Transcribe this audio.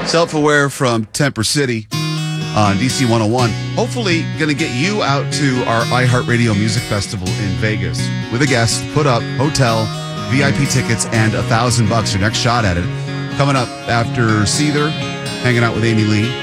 Self-Aware from Temper City on DC 101. Hopefully going to get you out to our iHeartRadio Music Festival in Vegas with a guest, put up, hotel, VIP tickets, and $1,000. Your next shot at it. Coming up after Seether, hanging out with Amy Lee.